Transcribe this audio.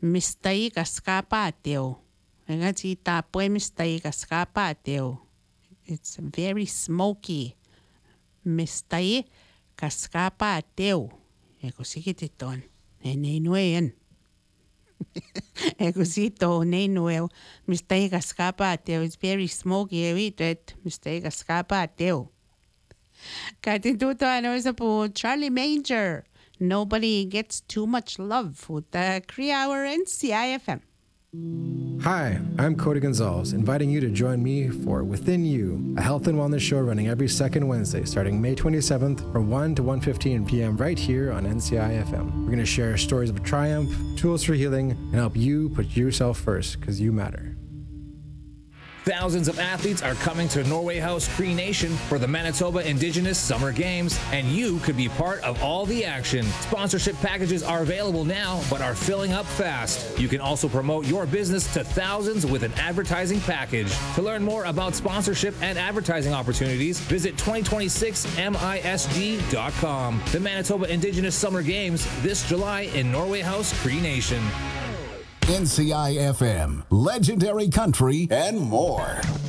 Mistai Cascapatio. Ragazzi, poi Mistai Cascapatio. It's very smoky. Mistai Cascapatio. E così che ti ton. E nei nuoien. E così to nei nuoien. Mistai Cascapatio. It's very smoky. E eat it. Mistai Cascapatio. Katituto ano sa po Charlie Major. Nobody gets too much love with the Cree-Hour and CIFM. Hi, I'm Cody Gonzalez, inviting you to join me for Within You, a health and wellness show running every second Wednesday starting May 27th from 1 to 1:15 p.m. right here on NCI-FM. We're going to share stories of triumph, tools for healing, and help you put yourself first because you matter. Thousands of athletes are coming to Norway House Cree Nation for the Manitoba Indigenous Summer Games, and you could be part of all the action. Sponsorship packages are available now, but are filling up fast. You can also promote your business to thousands with an advertising package. To learn more about sponsorship and advertising opportunities, visit 2026misg.com. The Manitoba Indigenous Summer Games this July in Norway House Cree Nation. NCI-FM, legendary country, and more.